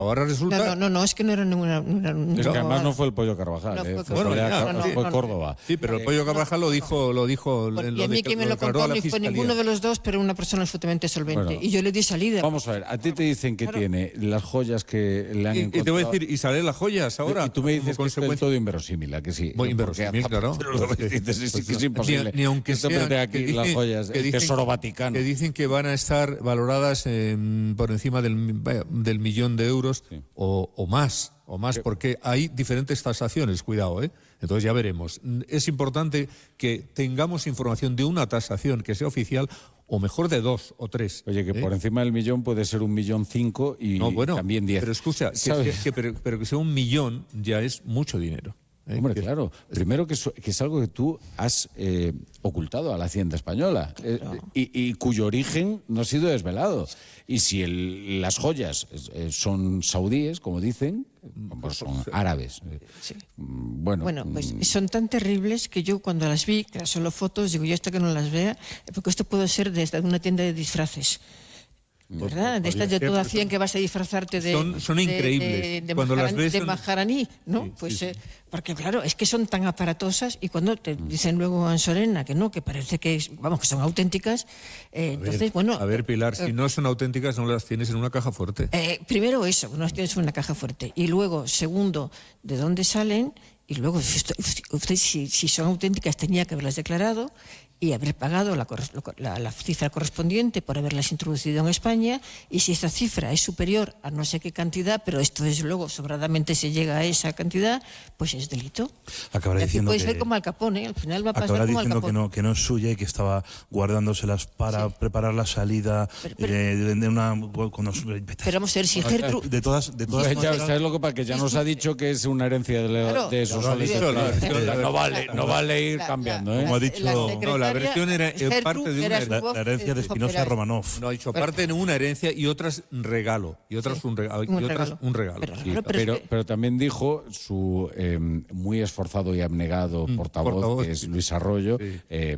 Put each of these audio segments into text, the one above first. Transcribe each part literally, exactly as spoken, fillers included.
Ahora resulta... No, no, no, no, es que no era ninguna... No era, no, es que además no fue el Pollo Carvajal, no eh, fue, fue, bueno, Pollo, ya, fue, no, fue no, Córdoba. Sí, pero el Pollo Carvajal lo dijo... Lo dijo Por, en y lo a mí de, quien me lo declaró contó a la ni fue Fiscalía. ninguno de los dos, pero una persona absolutamente solvente. Bueno, y yo le di salida. Vamos a ver, a ti te dicen que Claro. tiene las joyas que le han Y, y encontrado... te voy a decir, y salen las joyas ahora. Y tú me dices como que es del consecuencia. todo inverosímil, ¿a que sí? Muy inverosímil, claro. Pero lo que dices es, Pues que es no. imposible. Ni, ni aunque Este hombre sean, tenga aquí que las dicen- joyas, que el dicen- Tesoro Vaticano. Que dicen que van a estar valoradas eh, por encima del, del millón de euros Sí. o, o más, o más, porque hay diferentes tasaciones, cuidado, ¿eh? Entonces ya veremos. Es importante que tengamos información de una tasación que sea oficial, o mejor de dos o tres. Oye, que ¿eh? por encima del millón puede ser un millón cinco y No, bueno, también diez. pero escucha, que, ¿sabes? que- que- pero, pero que sea un millón ya es mucho dinero. ¿eh? Hombre, Que- claro. Primero que, so- que es algo que tú has eh, ocultado a la Hacienda Española eh, y, y cuyo origen no ha sido desvelado. Y si el- las joyas eh, son saudíes, como dicen, pues son árabes. Eh, Sí. Bueno, Bueno, pues mm, son tan terribles que yo cuando las vi, que eran solo fotos, digo, yo hasta que no las vea, porque esto puede ser desde una tienda de disfraces. ¿Verdad? De estas de Oye, toda son- cien que vas a disfrazarte de... son- son de- increíbles. De, de, Cuando las maharaní- ves de son- maharaní, ¿no? Sí, pues sí, eh, porque claro, es que son tan aparatosas y cuando te dicen luego en Sorena que no, que parece que, es- vamos, que son auténticas, eh, A ver, entonces, bueno... a ver, Pilar, eh, si no son auténticas, no las tienes en una caja fuerte. Eh, primero eso, no las tienes en una caja fuerte. Y luego, segundo, de dónde salen. Y luego, si usted, usted si, si son auténticas, tenía que haberlas declarado y haber pagado la, corres- la, la cifra correspondiente por haberlas introducido en España. Y si esta cifra es superior a no sé qué cantidad, pero esto desde luego sobradamente se llega a esa cantidad, pues es delito. Acabará Y aquí diciendo puede que- ser como Al Capone, al final va a pasar Acabará como Al diciendo Capone. que no, que no es suya y que estaba guardándoselas para Sí. preparar la salida Pero- pero- de, de- de una... Cuando, Pero vamos a ver, si Gertrude... de todas, de todas pues ya, maneras- ¿sabes lo que pasa? Que ya nos ha dicho que es una herencia de, Claro. de esos Lo ha soles. dicho, la versión- la No vale, no vale ir La- cambiando, la- ¿eh? Como ha dicho- la no, la secretaria versión era, eh, Gertrude parte de una era su la, voz, la herencia de eh, Espinosa era- Romanov. No, ha dicho parte de una herencia y otras regalo. Y otras Sí, un regalo. Y un otras regalo. un regalo. Pero- Sí. Pero Pero, es que- pero también dijo su eh, muy esforzado y abnegado portavoz, portavoz. que es Luis Arroyo, Sí. eh,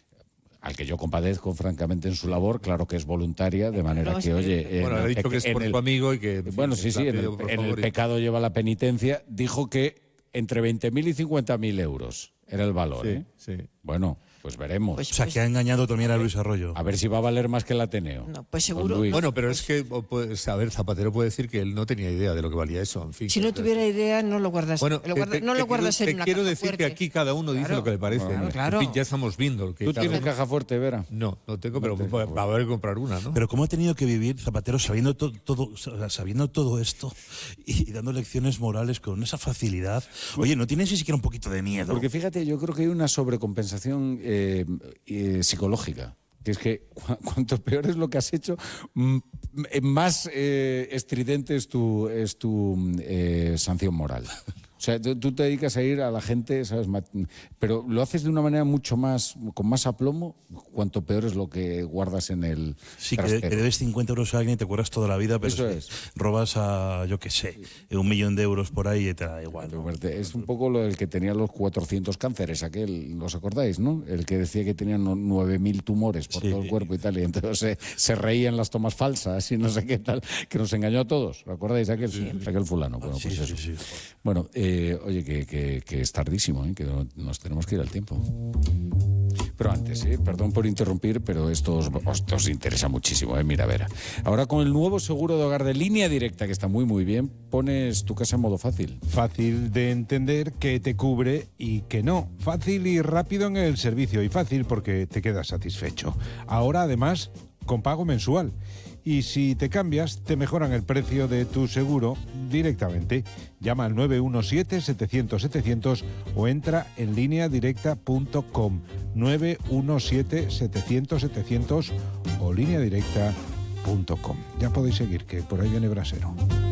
al que yo compadezco francamente en su labor, claro que es voluntaria, de manera no, que, sí. oye... Bueno, en ha el dicho que es peque- por en tu el- amigo y que... en fin, Bueno, sí, que sí, le ha en el, pedido, por en el favor, y- pecado lleva la penitencia, dijo que entre veinte mil y cincuenta mil euros era el valor, Sí, ¿eh? sí. Bueno, pues veremos. Pues- O sea, que ha engañado también a Luis Arroyo. A ver si va a valer más que el Ateneo. No, pues Don seguro, Luis. no. Bueno, pero es que, o, pues, a ver, Zapatero puede decir que él no tenía idea de lo que valía eso. En fin, Si no que- tuviera idea, no lo guardas. Bueno, lo te- guarda- te- no te lo guardas quiero, en una te quiero caja decir fuerte. que aquí cada uno dice Claro. lo que le parece. Claro, En claro. fin, ya estamos viendo. Que ¿Tú cada tienes uno- caja fuerte, Vera? No, no tengo, pero No tengo. va a haber que comprar una, ¿no? Pero ¿cómo ha tenido que vivir Zapatero sabiendo to- todo, o sea, sabiendo todo esto y, y dando lecciones morales con esa facilidad? Oye, ¿no tienes ni siquiera un poquito de miedo? Porque fíjate, yo creo que hay una sobrecompensación eh, eh, psicológica. Que es que cu- cuanto peor es lo que has hecho, mm, eh, más eh, estridente es tu, es tu eh, sanción moral. O sea, tú, tú te dedicas a ir a la gente, ¿sabes? Ma- Pero lo haces de una manera mucho más, con más aplomo, cuanto peor es lo que guardas en el Sí, que, trastero. que debes cincuenta euros a alguien y te acuerdas toda la vida, pero Eso si es. robas a, yo qué sé, un millón de euros por ahí y te da igual. ¿no? Es un poco lo del que tenía los cuatrocientos cánceres, aquel, ¿os acordáis, no? El que decía que tenía no- nueve mil tumores por Sí. todo el cuerpo y tal, y entonces se, se reía en las tomas falsas y no sé qué tal, que nos engañó a todos, ¿os acordáis? Aquel, aquel fulano. Bueno, Sí, pues sí, eso. sí, sí. Bueno, eh, oye, que, que- que es tardísimo, ¿eh? Que no- nos tenemos que ir al tiempo. Pero antes, ¿eh? Perdón por interrumpir, pero esto os, os- os interesa muchísimo, ¿eh? Mira, Vera. Ahora con el nuevo seguro de hogar de Línea Directa, que está muy, muy bien, pones tu casa en modo fácil. Fácil de entender que te cubre y que no. Fácil y rápido en el servicio y fácil porque te quedas satisfecho. Ahora además con pago mensual. Y si te cambias, te mejoran el precio de tu seguro directamente. Llama al nueve uno siete, setecientos, setecientos o entra en línea directa punto com. nueve uno siete, setecientos, setecientos o línea directa punto com. Ya podéis seguir, que por ahí viene Brasero.